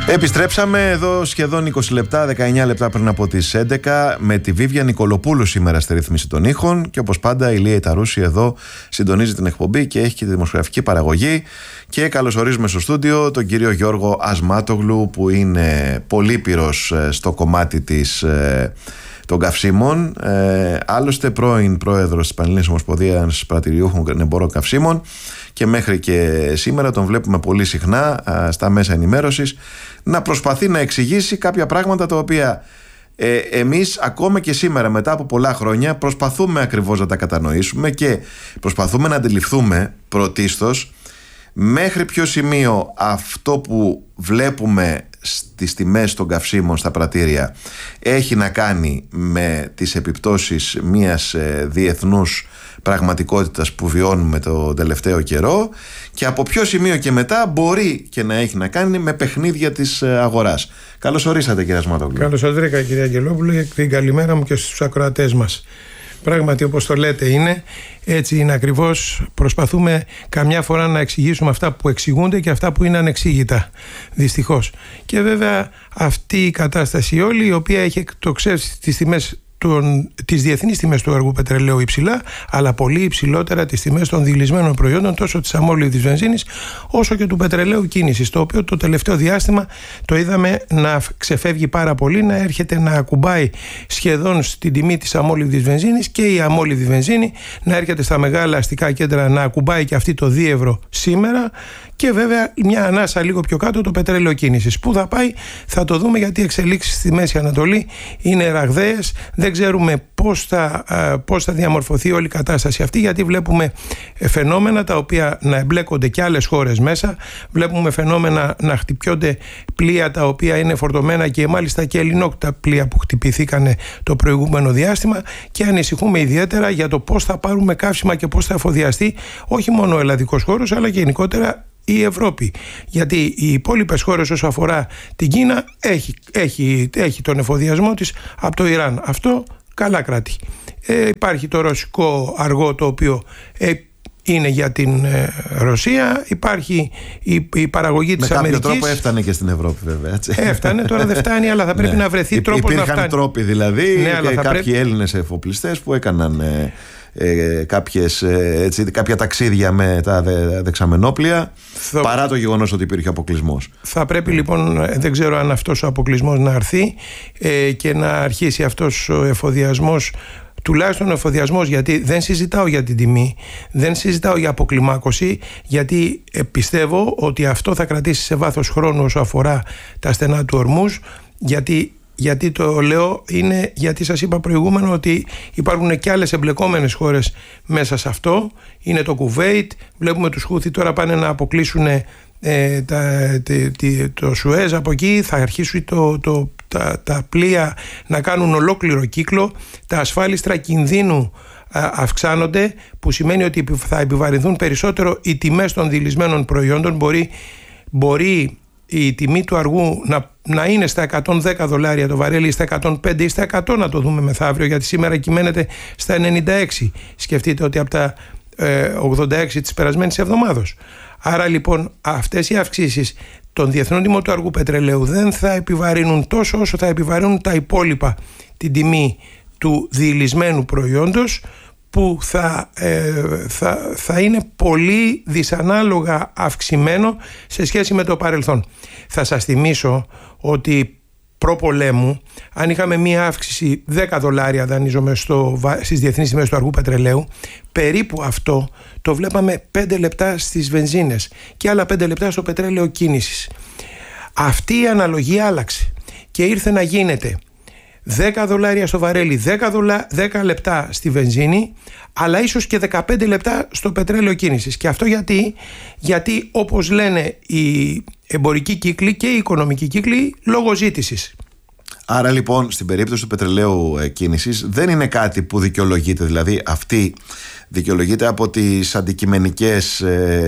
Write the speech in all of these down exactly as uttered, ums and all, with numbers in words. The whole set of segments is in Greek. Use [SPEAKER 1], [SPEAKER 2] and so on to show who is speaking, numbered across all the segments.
[SPEAKER 1] Επιστρέψαμε εδώ σχεδόν είκοσι λεπτά, δεκαεννιά λεπτά πριν από τις έντεκα, με τη Βίβια Νικολοπούλου σήμερα στη ρύθμιση των ήχων, και όπως πάντα η Λία Ιταρούση εδώ συντονίζει την εκπομπή και έχει και τη δημοσιογραφική παραγωγή. Και καλωσορίζουμε στο στούντιο τον κύριο Γιώργο Ασμάτογλου, που είναι πολύπειρος στο κομμάτι της, των καυσίμων, ε, άλλωστε πρώην πρόεδρος της Πανελλήνιας Ομοσπονδίας Πρατηριούχων Εμπόρων Καυσίμων, και μέχρι και σήμερα τον βλέπουμε πολύ συχνά α, στα μέσα ενημέρωσης να προσπαθεί να εξηγήσει κάποια πράγματα τα οποία ε, εμείς ακόμα και σήμερα, μετά από πολλά χρόνια, προσπαθούμε ακριβώς να τα κατανοήσουμε και προσπαθούμε να αντιληφθούμε πρωτίστως μέχρι ποιο σημείο αυτό που βλέπουμε στις τιμές των καυσίμων στα πρατήρια έχει να κάνει με τις επιπτώσεις μιας ε, διεθνούς πραγματικότητας που βιώνουμε το τελευταίο καιρό, και από ποιο σημείο και μετά μπορεί και να έχει να κάνει με παιχνίδια της αγοράς. Καλώς ορίσατε, κύριε Ασμάτογλου.
[SPEAKER 2] Καλώς ορίσατε, κύριε Αγγελόπουλο, και την καλημέρα μου και στους ακροατές μας. Πράγματι, όπως το λέτε, είναι έτσι, είναι ακριβώς. Προσπαθούμε καμιά φορά να εξηγήσουμε αυτά που εξηγούνται και αυτά που είναι ανεξήγητα, δυστυχώς. Και βέβαια αυτή η κατάσταση όλη, η οποία έχει εκτοξεύσει τις τιμές Τον, τις διεθνείς τιμές του αργού πετρελαίου υψηλά, αλλά πολύ υψηλότερα τις τιμές των διηλυσμένων προϊόντων, τόσο της αμόλυβδης βενζίνης όσο και του πετρελαίου κίνησης, το οποίο το τελευταίο διάστημα το είδαμε να ξεφεύγει πάρα πολύ, να έρχεται να ακουμπάει σχεδόν στην τιμή της αμόλυβδης βενζίνης, και η αμόλυβδη βενζίνη να έρχεται στα μεγάλα αστικά κέντρα να ακουμπάει και αυτή το δύο ευρώ σήμερα, και βέβαια μια ανάσα λίγο πιο κάτω το πετρέλαιο κίνησης. Πού θα πάει θα το δούμε, γιατί οι εξελίξεις στη Μέση Ανατολή είναι ραγδαίες. Δεν ξέρουμε πώς θα, πώς θα διαμορφωθεί όλη η κατάσταση αυτή, γιατί βλέπουμε φαινόμενα τα οποία να εμπλέκονται και άλλες χώρες μέσα. Βλέπουμε φαινόμενα να χτυπιόνται πλοία τα οποία είναι φορτωμένα, και μάλιστα και ελληνόκτητα πλοία που χτυπηθήκαν το προηγούμενο διάστημα, και ανησυχούμε ιδιαίτερα για το πώς θα πάρουμε καύσιμα και πώς θα εφοδιαστεί όχι μόνο ο ελλαδικός χώρος, αλλά και γενικότερα η Ευρώπη. Γιατί οι υπόλοιπες χώρες, όσο αφορά την Κίνα, έχει, έχει, έχει τον εφοδιασμό της από το Ιράν. Αυτό καλά κράτη. Ε, υπάρχει το ρωσικό αργό, το οποίο ε, είναι για την ε, Ρωσία. Υπάρχει η, η παραγωγή της Αμερικής. Με κάποιο τρόπο έφτανε και στην Ευρώπη, βέβαια. Έτσι. Έφτανε, τώρα δεν φτάνει, αλλά θα πρέπει ναι. να βρεθεί τρόπος να φτάνει.
[SPEAKER 1] Υπήρχαν τρόποι δηλαδή, ναι, και κάποιοι πρέπει... Έλληνες εφοπλιστές που έκαναν ε, ε, κάποιες, ε, έτσι, κάποια ταξίδια με τα δε, δεξαμενόπλια, θα... παρά το γεγονός ότι υπήρχε αποκλεισμός.
[SPEAKER 2] Θα πρέπει λοιπόν, δεν ξέρω αν αυτός ο αποκλεισμός να έρθει ε, και να αρχίσει αυτός ο εφοδιασμός, τουλάχιστον ο εφοδιασμός, γιατί δεν συζητάω για την τιμή, δεν συζητάω για αποκλιμάκωση, γιατί πιστεύω ότι αυτό θα κρατήσει σε βάθος χρόνου όσο αφορά τα στενά του Ορμούζ. Γιατί, γιατί το λέω, είναι γιατί σας είπα προηγούμενο ότι υπάρχουν και άλλες εμπλεκόμενες χώρες μέσα σε αυτό. Είναι το Κουβέιτ, βλέπουμε τους Χούθι τώρα πάνε να αποκλείσουν ε, τα, τε, τε, το Σουέζ από εκεί, θα αρχίσει το, το Τα, τα πλοία να κάνουν ολόκληρο κύκλο, τα ασφάλιστρα κινδύνου α, αυξάνονται, που σημαίνει ότι θα επιβαρυνθούν περισσότερο οι τιμές των διηλυσμένων προϊόντων. Μπορεί, μπορεί η τιμή του αργού να, να είναι στα εκατόν δέκα δολάρια το βαρέλι, στα εκατόν πέντε ή στα εκατό, να το δούμε μεθαύριο, γιατί σήμερα κυμαίνεται στα ενενήντα έξι. Σκεφτείτε ότι από τα ε, ογδόντα έξι της περασμένης εβδομάδος. Άρα λοιπόν αυτές οι αυξήσεις των διεθνών τιμών του αργού πετρελαίου δεν θα επιβαρύνουν τόσο όσο θα επιβαρύνουν τα υπόλοιπα την τιμή του διηλυσμένου προϊόντος, που θα, ε, θα, θα είναι πολύ δυσανάλογα αυξημένο σε σχέση με το παρελθόν. Θα σας θυμίσω ότι προπολέμου, αν είχαμε μία αύξηση δέκα δολάρια, δανείζομαι, στο, στις διεθνείς τιμές του αργού πετρελαίου, περίπου αυτό το βλέπαμε πέντε λεπτά στις βενζίνες και άλλα πέντε λεπτά στο πετρέλαιο κίνησης. Αυτή η αναλογία άλλαξε και ήρθε να γίνεται δέκα δολάρια στο βαρέλι, δέκα, δολα... δέκα λεπτά στη βενζίνη, αλλά ίσως και δεκαπέντε λεπτά στο πετρέλαιο κίνησης. Και αυτό γιατί, γιατί όπως λένε οι εμπορικοί κύκλοι και οι οικονομικοί κύκλοι, λόγω ζήτησης.
[SPEAKER 1] Άρα λοιπόν στην περίπτωση του πετρελαίου κίνησης δεν είναι κάτι που δικαιολογείται, δηλαδή αυτή δικαιολογείται από τις αντικειμενικές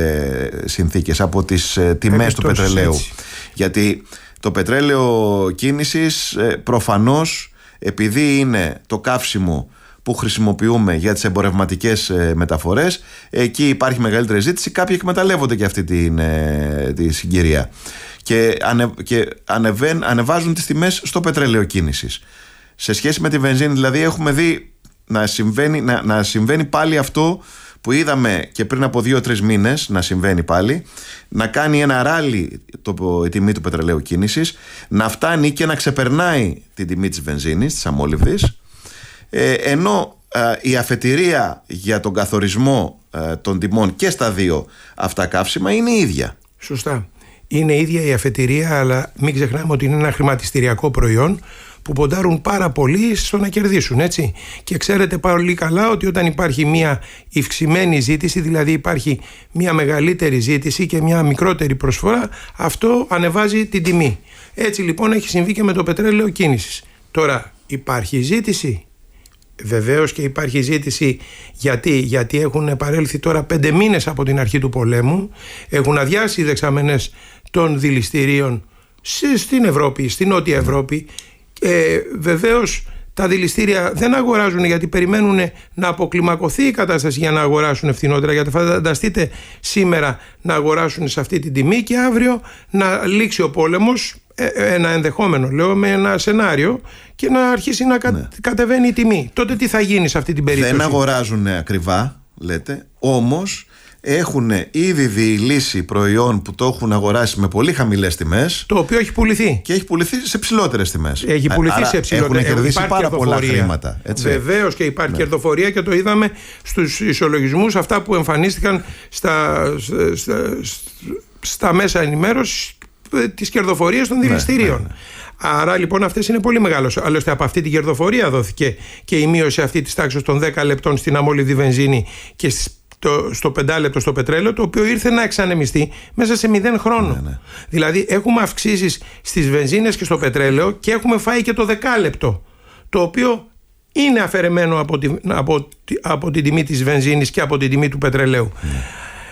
[SPEAKER 1] ε, συνθήκες, από τις ε, τιμές του πετρελαίου. Έτσι. Γιατί το πετρέλαιο κίνησης ε, προφανώς, επειδή είναι το καύσιμο που χρησιμοποιούμε για τις εμπορευματικές μεταφορές, εκεί υπάρχει μεγαλύτερη ζήτηση. Κάποιοι εκμεταλλεύονται και αυτή την, τη συγκυρία και, ανε, και ανεβαίν, ανεβάζουν τις τιμές στο πετρέλαιο κίνησης. Σε σχέση με τη βενζίνη δηλαδή έχουμε δει να συμβαίνει, να, να συμβαίνει πάλι αυτό που είδαμε και πριν από δύο-τρεις μήνες να συμβαίνει πάλι, να κάνει ένα ράλι το, η τιμή του πετρελαίου κίνησης, να φτάνει και να ξεπερνάει την τιμή της βενζίνης, της αμόλυβδης, ε, ενώ ε, η αφετηρία για τον καθορισμό ε, των τιμών και στα δύο αυτά καύσιμα είναι η ίδια.
[SPEAKER 2] Σωστά. Είναι ίδια η αφετηρία, αλλά μην ξεχνάμε ότι είναι ένα χρηματιστηριακό προϊόν που ποντάρουν πάρα πολύ στο να κερδίσουν, έτσι. Και ξέρετε πολύ καλά ότι όταν υπάρχει μια υυξημένη ζήτηση, δηλαδή υπάρχει μια μεγαλύτερη ζήτηση και μια μικρότερη προσφορά, αυτό ανεβάζει την τιμή. Έτσι λοιπόν έχει συμβεί και με το πετρέλαιο κίνησης. Τώρα υπάρχει ζήτηση. Βεβαίως και υπάρχει ζήτηση. Γιατί, γιατί έχουν παρέλθει τώρα πέντε μήνες από την αρχή του πολέμου, έχουν αδειάσει οι δεξαμενές των δηληστηρίων στην Ευρώπη, στην Νότια Ευρώπη. Ε, βεβαίως τα δηληστήρια δεν αγοράζουν γιατί περιμένουν να αποκλιμακωθεί η κατάσταση για να αγοράσουν φθηνότερα. Γιατί φανταστείτε σήμερα να αγοράσουν σε αυτή την τιμή και αύριο να λήξει ο πόλεμος, ένα ενδεχόμενο λέω, με ένα σενάριο, και να αρχίσει να κα... ναι. κατεβαίνει η τιμή. Τότε τι θα γίνει σε αυτή την περίπτωση?
[SPEAKER 1] Δεν αγοράζουν ακριβά, λέτε, όμως έχουν ήδη διηλύσει προϊόν που το έχουν αγοράσει με πολύ χαμηλές τιμές,
[SPEAKER 2] το οποίο έχει πουληθεί.
[SPEAKER 1] Και έχει πουληθεί σε ψηλότερες τιμές.
[SPEAKER 2] Έχει πουληθεί Άρα σε ψηλότερες.
[SPEAKER 1] Έχουν κερδίσει πάρα πολλά χρήματα.
[SPEAKER 2] Βεβαίως και υπάρχει ναι. κερδοφορία, και το είδαμε στους ισολογισμούς αυτά που εμφανίστηκαν στα, στα, στα μέσα ενημέρωσης, τις κερδοφορίες των δηληστηρίων. Ναι, ναι, ναι. Άρα λοιπόν αυτές είναι πολύ μεγάλες. Άλλωστε από αυτή την κερδοφορία δόθηκε και η μείωση αυτή της τάξης των δέκα λεπτών στην αμόλυβδη βενζίνη και στο, στο πεντάλεπτο στο πετρέλαιο, το οποίο ήρθε να εξανεμιστεί μέσα σε μηδέν χρόνο. Ναι, ναι. Δηλαδή έχουμε αυξήσεις στις βενζίνες και στο πετρέλαιο και έχουμε φάει και το δεκάλεπτο, το οποίο είναι αφαιρεμένο από, τη, από, από την τιμή της βενζίνης και από την τιμή του πετρελαίου. Ναι.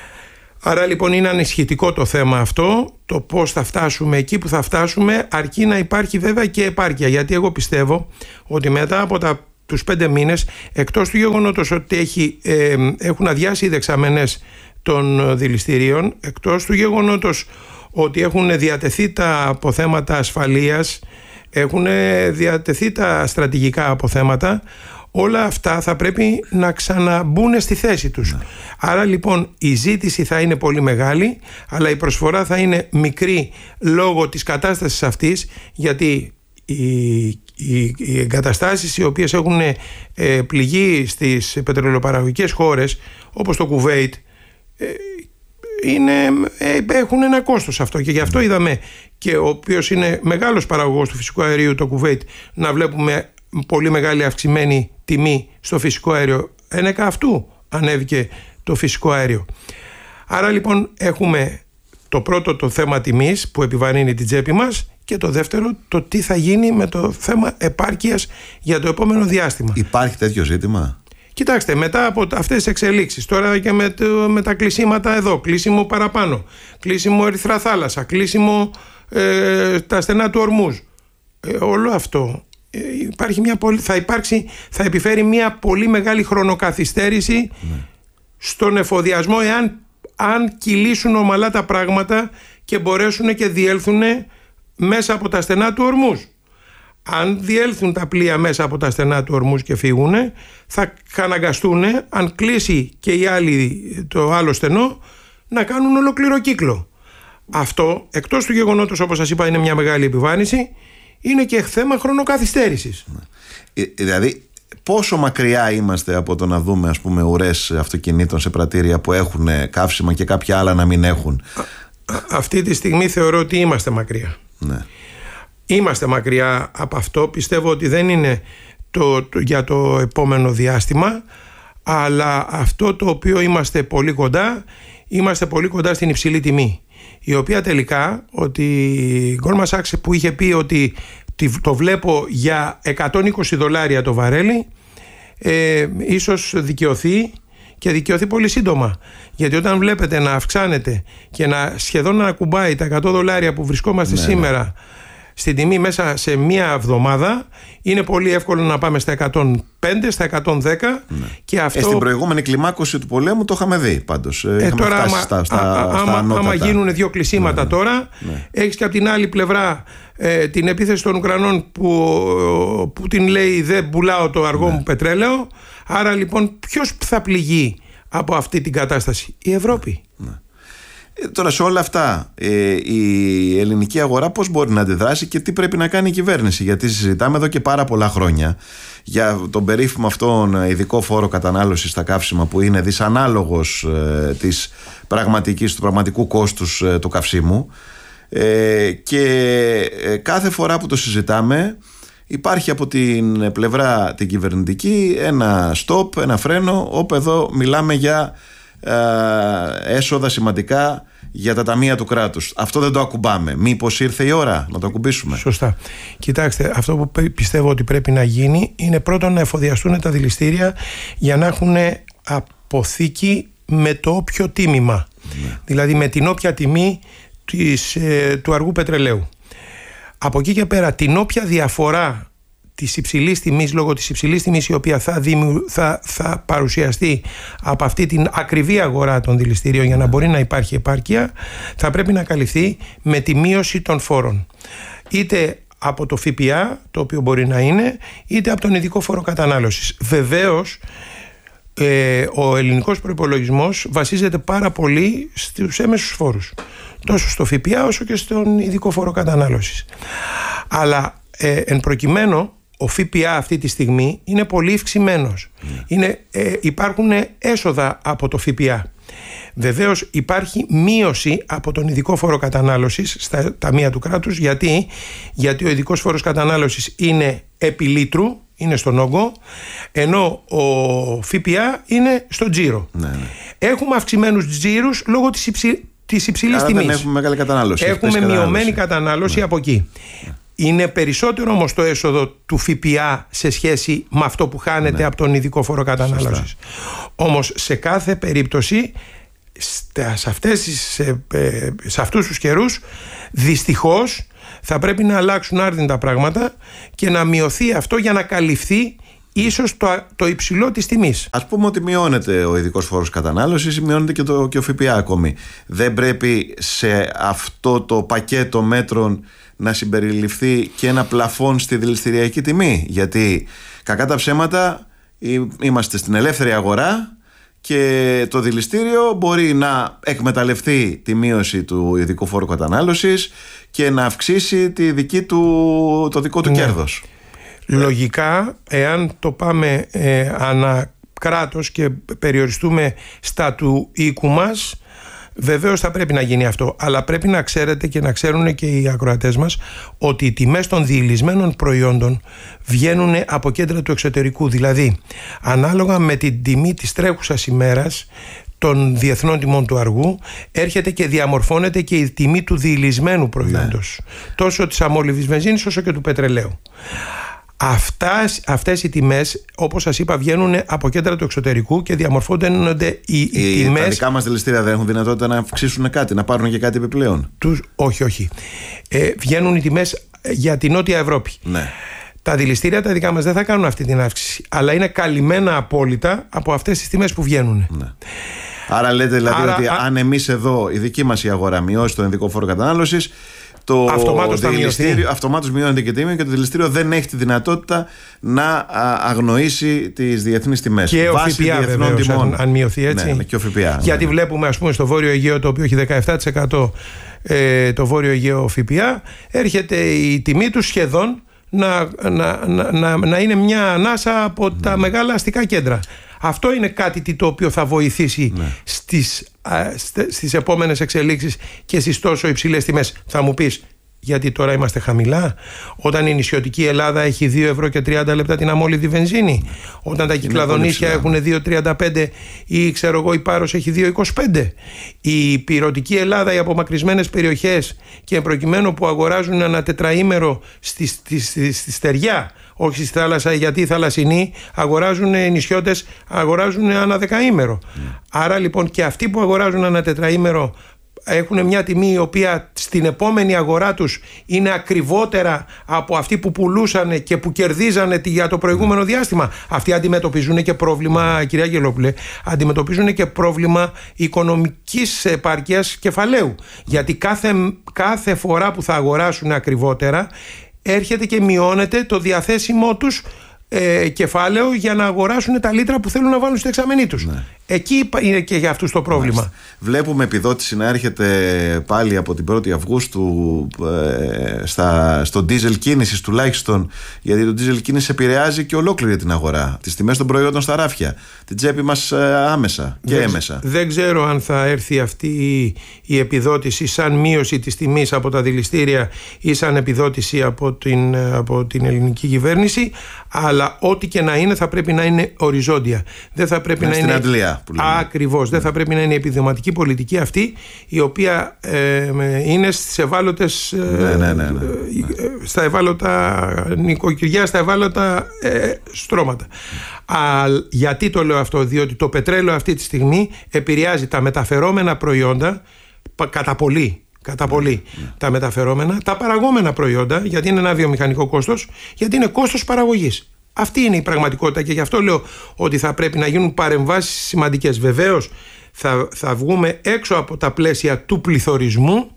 [SPEAKER 2] Άρα λοιπόν είναι ανησυχητικό το θέμα αυτό, το πώς θα φτάσουμε εκεί που θα φτάσουμε, αρκεί να υπάρχει βέβαια και επάρκεια. Γιατί εγώ πιστεύω ότι μετά από τα, τους πέντε μήνες, εκτός του γεγονότος ότι έχει, ε, έχουν αδειάσει οι δεξαμενές των δηληστηρίων, εκτός του γεγονότος ότι έχουν διατεθεί τα αποθέματα ασφαλείας, έχουν διατεθεί τα στρατηγικά αποθέματα, όλα αυτά θα πρέπει να ξαναμπούν στη θέση τους. Ναι. Άρα λοιπόν η ζήτηση θα είναι πολύ μεγάλη, αλλά η προσφορά θα είναι μικρή λόγω της κατάστασης αυτής, γιατί οι, οι, οι εγκαταστάσεις οι οποίες έχουν ε, πληγεί στις πετρελαιοπαραγωγικές χώρες, όπως το Κουβέιτ, ε, είναι, ε, έχουν ένα κόστος αυτό, και γι' αυτό είδαμε και ο οποίος είναι μεγάλος παραγωγός του φυσικού αερίου, το Κουβέιτ, να βλέπουμε πολύ μεγάλη αυξημένη τιμή στο φυσικό αέριο. Ένεκα αυτού ανέβηκε το φυσικό αέριο. Άρα λοιπόν έχουμε το πρώτο το θέμα τιμής που επιβαρύνει την τσέπη μας, και το δεύτερο το τι θα γίνει με το θέμα επάρκειας για το επόμενο διάστημα.
[SPEAKER 1] Υπάρχει τέτοιο ζήτημα?
[SPEAKER 2] Κοιτάξτε, μετά από αυτές τις εξελίξεις, τώρα και με, το, με τα κλεισίματα εδώ, κλείσιμο παραπάνω, κλείσιμο Ερυθρά Θάλασσα, κλείσιμο ε, τα στενά του Ορμούζ, ε, όλο αυτό υπάρχει μια πολύ, θα υπάρξει, θα επιφέρει μια πολύ μεγάλη χρονοκαθυστέρηση ναι. στον εφοδιασμό, εάν αν κυλήσουν ομαλά τα πράγματα και μπορέσουν και διέλθουν μέσα από τα στενά του Ορμούζ. Αν διέλθουν τα πλοία μέσα από τα στενά του Ορμούζ και φύγουν, θα αναγκαστούν, αν κλείσει και οι άλλοι το άλλο στενό, να κάνουν ολόκληρο κύκλο. Αυτό, εκτός του γεγονότος, όπως σας είπα, είναι μια μεγάλη επιβάρυνση, είναι και θέμα χρονοκαθυστέρησης.
[SPEAKER 1] Ε, δηλαδή πόσο μακριά είμαστε από το να δούμε, ας πούμε, ουρές αυτοκινήτων σε πρατήρια που έχουν καύσιμα και κάποια άλλα να μην έχουν?
[SPEAKER 2] Α, αυτή τη στιγμή θεωρώ ότι είμαστε μακριά.
[SPEAKER 1] Ναι.
[SPEAKER 2] Είμαστε μακριά από αυτό. Πιστεύω ότι δεν είναι το, το, για το επόμενο διάστημα, αλλά αυτό το οποίο είμαστε πολύ κοντά, είμαστε πολύ κοντά στην υψηλή τιμή, η οποία τελικά, ότι η Goldman Sachs που είχε πει ότι το βλέπω για εκατόν είκοσι δολάρια το βαρέλι, ε, ίσως δικαιωθεί, και δικαιωθεί πολύ σύντομα. Γιατί όταν βλέπετε να αυξάνεται και να σχεδόν να ακουμπάει τα εκατό δολάρια που βρισκόμαστε ναι, σήμερα, στην τιμή μέσα σε μία εβδομάδα, είναι πολύ εύκολο να πάμε στα εκατόν πέντε, στα εκατόν δέκα. Ναι. Και αυτό...
[SPEAKER 1] ε, στην προηγούμενη κλιμάκωση του πολέμου το είχαμε δει πάντως. Ε, είχαμε
[SPEAKER 2] τώρα,
[SPEAKER 1] φτάσει
[SPEAKER 2] άμα,
[SPEAKER 1] στα, στα,
[SPEAKER 2] α,
[SPEAKER 1] στα
[SPEAKER 2] άμα,
[SPEAKER 1] ανώτατα.
[SPEAKER 2] Άμα γίνουν δύο κλεισίματα, ναι, τώρα, ναι, έχεις και από την άλλη πλευρά ε, την επίθεση των Ουκρανών που, που την λέει δεν πουλάω το αργό, ναι, μου πετρέλαιο. Άρα λοιπόν ποιος θα πληγεί από αυτή την κατάσταση? Η Ευρώπη.
[SPEAKER 1] Ναι. Ε, τώρα σε όλα αυτά ε, η ελληνική αγορά πώς μπορεί να αντιδράσει και τι πρέπει να κάνει η κυβέρνηση? Γιατί συζητάμε εδώ και πάρα πολλά χρόνια για τον περίφημο αυτόν ειδικό φόρο κατανάλωσης στα καύσιμα, που είναι δυσανάλογος ε, της πραγματικής, του πραγματικού κόστους ε, του καυσίμου, ε, και ε, κάθε φορά που το συζητάμε υπάρχει από την πλευρά την κυβερνητική ένα stop, ένα φρένο, όπου εδώ μιλάμε για ε, έσοδα σημαντικά για τα ταμεία του κράτους. Αυτό δεν το ακουμπάμε. Μήπως ήρθε η ώρα να το ακουμπήσουμε?
[SPEAKER 2] Σωστά. Κοιτάξτε, αυτό που πιστεύω ότι πρέπει να γίνει είναι πρώτον να εφοδιαστούν τα δηληστήρια για να έχουν αποθήκη με το όποιο τίμημα. Ναι. Δηλαδή με την όποια τιμή της, ε, του αργού πετρελαίου. Από εκεί και πέρα, την όποια διαφορά της υψηλής τιμής, λόγω της υψηλής τιμής η οποία θα, δημιου, θα, θα παρουσιαστεί από αυτή την ακριβή αγορά των δηληστηρίων για να μπορεί να υπάρχει επάρκεια, θα πρέπει να καλυφθεί με τη μείωση των φόρων. Είτε από το ΦΠΑ, το οποίο μπορεί να είναι, είτε από τον ειδικό φόρο κατανάλωσης. Βεβαίως, ε, ο ελληνικός προϋπολογισμός βασίζεται πάρα πολύ στους έμεσους φόρους. Τόσο στο ΦΠΑ όσο και στον ειδικό φόρο κατανάλωσης. Αλλά ε, εν προκειμένου ο ΦΠΑ αυτή τη στιγμή είναι πολύ ευξημένος. Mm. Είναι, ε, υπάρχουν έσοδα από το ΦΠΑ. Βεβαίως υπάρχει μείωση από τον ειδικό φόρο κατανάλωσης στα ταμεία του κράτους. Γιατί, γιατί ο ειδικός φόρος κατανάλωσης είναι επί λίτρου, είναι στον όγκο, ενώ ο ΦΠΑ είναι στο τζίρο. Ναι, ναι. Έχουμε αυξημένους τζίρους λόγω της υψηλής της υψηλής τιμής.
[SPEAKER 1] Δεν έχουμε μεγάλη κατανάλωση.
[SPEAKER 2] Έχουμε μειωμένη κατανάλωση, ναι, από εκεί. Ναι. Είναι περισσότερο όμως το έσοδο του ΦΠΑ σε σχέση με αυτό που χάνεται, ναι, από τον ειδικό φόρο κατανάλωσης. Όμως σε κάθε περίπτωση, σε, αυτές, σε, σε αυτούς τους καιρούς, δυστυχώς θα πρέπει να αλλάξουν άρδιν τα πράγματα και να μειωθεί αυτό για να καλυφθεί ίσως το, το υψηλό της τιμής.
[SPEAKER 1] Ας πούμε ότι μειώνεται ο ειδικός φόρος κατανάλωσης ή μειώνεται και, το, και ο ΦΠΑ ακόμη. Δεν πρέπει σε αυτό το πακέτο μέτρων να συμπεριληφθεί και ένα πλαφόν στη δηληστηριακή τιμή? Γιατί κακά τα ψέματα είμαστε στην ελεύθερη αγορά και το δηληστήριο μπορεί να εκμεταλλευτεί τη μείωση του ειδικού φόρου κατανάλωσης και να αυξήσει τη δική του, το δικό του, ναι, κέρδος.
[SPEAKER 2] Λογικά, εάν το πάμε ε, ανά κράτος και περιοριστούμε στα του οίκου μας, βεβαίως θα πρέπει να γίνει αυτό. Αλλά πρέπει να ξέρετε και να ξέρουν και οι ακροατές μας ότι οι τιμές των διηλυσμένων προϊόντων βγαίνουν από κέντρα του εξωτερικού. Δηλαδή, ανάλογα με την τιμή της τρέχουσας ημέρας των διεθνών τιμών του αργού, έρχεται και διαμορφώνεται και η τιμή του διηλυσμένου προϊόντος. Ναι. Τόσο της αμόλυβης βενζίνης όσο και του πετρελαίου. Αυτές, αυτές οι τιμές, όπως σας είπα, βγαίνουν από κέντρα του εξωτερικού και διαμορφώνονται οι, οι, οι τιμές. Τα
[SPEAKER 1] δικά μας δηληστήρια δεν έχουν δυνατότητα να αυξήσουν κάτι, να πάρουν και κάτι επιπλέον?
[SPEAKER 2] Τους, όχι, όχι. Ε, βγαίνουν οι τιμές για την Νότια Ευρώπη.
[SPEAKER 1] Ναι.
[SPEAKER 2] Τα δηληστήρια τα δικά μας δεν θα κάνουν αυτή την αύξηση, αλλά είναι καλυμμένα απόλυτα από αυτές τις τιμές που βγαίνουν.
[SPEAKER 1] Ναι. Άρα λέτε δηλαδή Άρα, ότι α... αν εμείς εδώ, η δική μας η αγορά, μειώσει τον ειδικό φόρο κατανάλωσης, το
[SPEAKER 2] αυτομάτως,
[SPEAKER 1] αυτομάτως μειώνεται και τιμή και το δηληστήριο δεν έχει τη δυνατότητα να αγνοήσει τις διεθνείς τιμές.
[SPEAKER 2] Και ο ΦΠΑ βεβαίως, αν, αν μειωθεί έτσι.
[SPEAKER 1] Ναι, ναι, και ο ΦΠΑ.
[SPEAKER 2] Γιατί
[SPEAKER 1] ναι.
[SPEAKER 2] βλέπουμε, ας πούμε, στο Βόρειο Αιγαίο, το οποίο έχει δεκαεπτά τοις εκατό ε, το Βόρειο Αιγαίο ΦΠΑ, έρχεται η τιμή του σχεδόν να, να, να, να, να είναι μια ανάσα από mm. τα μεγάλα αστικά κέντρα. Αυτό είναι κάτι το οποίο θα βοηθήσει ναι. στις, α, στις επόμενες εξελίξεις και στις τόσο υψηλές τιμές. Θα μου πεις, γιατί τώρα είμαστε χαμηλά? Όταν η νησιωτική Ελλάδα έχει δύο ευρώ και τριάντα λεπτά την αμόλυβη βενζίνη, όταν τα Κυκλαδονήσια έχουν δύο τριάντα πέντε ή ξέρω εγώ η Πάρος έχει δύο είκοσι πέντε, η πυρωτική Ελλάδα, οι απομακρυσμένες περιοχές και προκειμένου που αγοράζουν ένα τετραήμερο στη, στη, στη, στη στεριά, όχι στη θάλασσα, γιατί οι θαλασσινοί αγοράζουν, οι νησιώτες αγοράζουν ένα δεκαήμερο. Mm. Άρα λοιπόν και αυτοί που αγοράζουν ένα τετραήμερο έχουν μια τιμή η οποία στην επόμενη αγορά τους είναι ακριβότερα από αυτή που πουλούσαν και που κερδίζανε για το προηγούμενο διάστημα. Αυτοί αντιμετωπίζουν και πρόβλημα, κυρία Αγγελόπουλε, αντιμετωπίζουν και πρόβλημα οικονομικής επάρκειας κεφαλαίου. Γιατί κάθε, κάθε φορά που θα αγοράσουν ακριβότερα έρχεται και μειώνεται το διαθέσιμό τους ε, κεφάλαιο για να αγοράσουν τα λίτρα που θέλουν να βάλουν στη δεξαμενή τους. Ναι. Εκεί είναι και για αυτούς το πρόβλημα. Μάλιστα.
[SPEAKER 1] Βλέπουμε επιδότηση να έρχεται πάλι από την πρώτη Αυγούστου ε, στα, στο ντίζελ κίνησης τουλάχιστον, γιατί το ντίζελ κίνηση επηρεάζει και ολόκληρη την αγορά, τις τιμές των προϊόντων στα ράφια, την τσέπη μας ε, άμεσα και
[SPEAKER 2] δεν,
[SPEAKER 1] έμεσα.
[SPEAKER 2] Δεν ξέρω αν θα έρθει αυτή η, η επιδότηση σαν μείωση της τιμής από τα δηληστήρια ή σαν επιδότηση από την, από την ελληνική κυβέρνηση, αλλά ό,τι και να είναι θα πρέπει να είναι οριζόντια. Δεν θα πρέπει
[SPEAKER 1] να,
[SPEAKER 2] να
[SPEAKER 1] είναι
[SPEAKER 2] Αντλία. Ακριβώς. Δεν θα πρέπει να είναι η επιδοματική πολιτική αυτή η οποία ε, είναι στις ευάλωτες ε,
[SPEAKER 1] ναι, ναι, ναι, ναι.
[SPEAKER 2] στα ευάλωτα νοικοκυριά, στα ευάλωτα ε, στρώματα. Α, γιατί το λέω αυτό? Διότι το πετρέλαιο αυτή τη στιγμή επηρεάζει τα μεταφερόμενα προϊόντα κατά πολύ. Κατά πολύ ναι. τα μεταφερόμενα, τα παραγόμενα προϊόντα, γιατί είναι ένα βιομηχανικό κόστος, γιατί είναι κόστος παραγωγής. Αυτή είναι η πραγματικότητα και γι' αυτό λέω ότι θα πρέπει να γίνουν παρεμβάσεις σημαντικές. Βεβαίως θα, θα βγούμε έξω από τα πλαίσια του πληθωρισμού,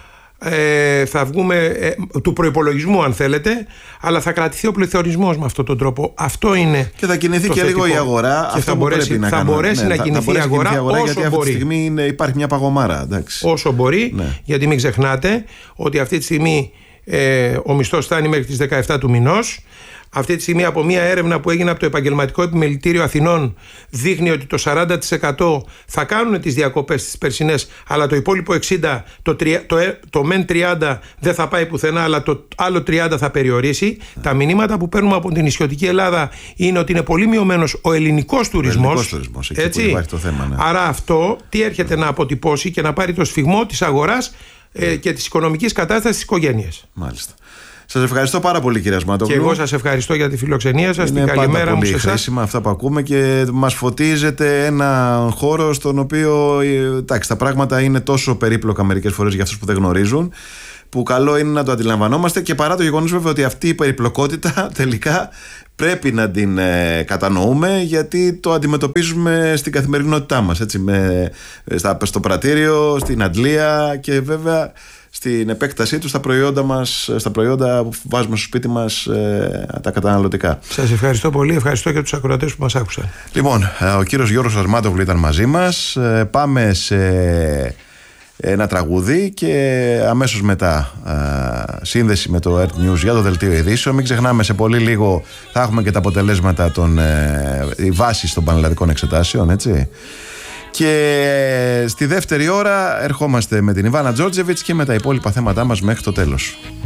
[SPEAKER 2] ε, θα βγούμε ε, του προϋπολογισμού αν θέλετε, αλλά θα κρατηθεί ο πληθωρισμός με αυτόν τον τρόπο. Αυτό είναι.
[SPEAKER 1] Και θα κινηθεί και λίγο η αγορά.
[SPEAKER 2] Και αυτό θα μπορέσει, να, θα μπορέσει ναι, να θα, κινηθεί θα μπορέσει η αγορά, αγορά όσο
[SPEAKER 1] γιατί
[SPEAKER 2] μπορεί.
[SPEAKER 1] Αυτή τη στιγμή είναι, υπάρχει μια παγωμάρα. Εντάξει.
[SPEAKER 2] Όσο μπορεί, ναι. Γιατί μην ξεχνάτε ότι αυτή τη στιγμή ε, ο μισθός φτάνει μέχρι τις δεκαεφτά του μηνός. Αυτή τη στιγμή από μια έρευνα που έγινε από το Επαγγελματικό Επιμελητήριο Αθηνών δείχνει ότι το σαράντα τοις εκατό θα κάνουν τις διακοπές τις περσινές, αλλά το υπόλοιπο εξήντα τοις εκατό, το, το, το μεν τριάντα δεν θα πάει πουθενά, αλλά το άλλο τριάντα θα περιορίσει. Yeah. Τα μηνύματα που παίρνουμε από την νησιωτική Ελλάδα είναι ότι είναι πολύ μειωμένος ο ελληνικός τουρισμός. Ο ελληνικός
[SPEAKER 1] τουρισμός, εκεί που υπάρχει το θέμα, ναι.
[SPEAKER 2] Άρα αυτό τι έρχεται να αποτυπώσει και να πάρει το σφιγμό της αγοράς ε, και της οικονομικής κατάστασης της οικογένειας.
[SPEAKER 1] Μάλιστα. Σας ευχαριστώ πάρα πολύ, κύριε Ασματόγλου.
[SPEAKER 2] Και εγώ σας ευχαριστώ για τη φιλοξενία σας.
[SPEAKER 1] Είναι
[SPEAKER 2] την καλημέρα μου σε εσάς.
[SPEAKER 1] Είναι χρήσιμα αυτά που ακούμε και μας φωτίζετε ένα χώρο στον οποίο εντάξει, τα πράγματα είναι τόσο περίπλοκα μερικές φορές για αυτούς που δεν γνωρίζουν, που καλό είναι να το αντιλαμβανόμαστε, και παρά το γεγονός βέβαια ότι αυτή η περιπλοκότητα τελικά πρέπει να την ε, κατανοούμε, γιατί το αντιμετωπίζουμε στην καθημερινότητά μας, έτσι, με, στα, στο πρατήριο, στην αντλία και βέβαια στην επέκτασή του στα προϊόντα μας, στα προϊόντα που βάζουμε στο σπίτι μας, ε, τα καταναλωτικά.
[SPEAKER 2] Σας ευχαριστώ πολύ, ευχαριστώ και τους ακροατές που μας άκουσαν.
[SPEAKER 1] Λοιπόν, ο κύριος Γιώργος Ασμάτογλου ήταν μαζί μας. Ε, πάμε σε ένα τραγούδι και αμέσως μετά ε, σύνδεση με το Earth News για το δελτίο ειδήσεων. Μην ξεχνάμε, σε πολύ λίγο θα έχουμε και τα αποτελέσματα των ε, οι βάσεις των πανελλαδικών εξετάσεων, έτσι. Και στη δεύτερη ώρα ερχόμαστε με την Ιβάνα Τζόρτζεβιτς και με τα υπόλοιπα θέματά μας μέχρι το τέλος.